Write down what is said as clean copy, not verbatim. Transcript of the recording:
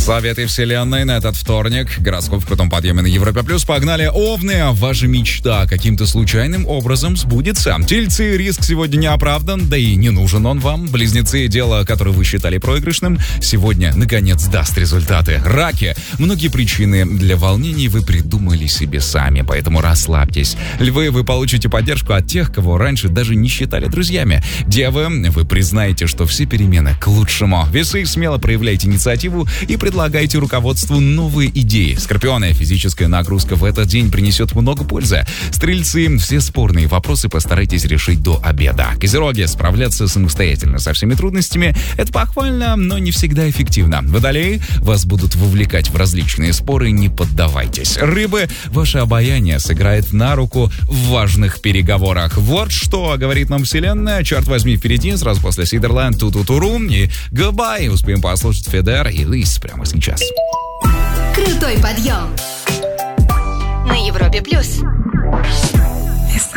Советы вселенной на этот вторник. Гороскоп в крутом подъеме на Европе+. Погнали, овны. Ваша мечта каким-то случайным образом сбудется. Тельцы, риск сегодня не оправдан, да и не нужен он вам. Близнецы, дело, которое вы считали проигрышным, сегодня, наконец, даст результаты. Раки. Многие причины для волнений вы придумали себе сами, поэтому расслабьтесь. Львы, вы получите поддержку от тех, кого раньше даже не считали друзьями. Девы, вы признаете, что все перемены к лучшему. Весы, смело проявляйте инициативу и предлагайте руководству новые идеи. Скорпионы, физическая нагрузка в этот день принесет много пользы. Стрельцы, все спорные вопросы постарайтесь решить до обеда. Козероги, справляться самостоятельно со всеми трудностями – это похвально, но не всегда эффективно. Водолеи, вас будут вовлекать в различные споры, не поддавайтесь. Рыбы, ваше обаяние сыграет на руку в важных переговорах. Вот что говорит нам Вселенная. Черт возьми, впереди, сразу после Сидерленд, Ту-Ту-Туру и Goodbye. Успеем послушать Федер и Лис прямо сейчас. Крутой подъем на Европе+.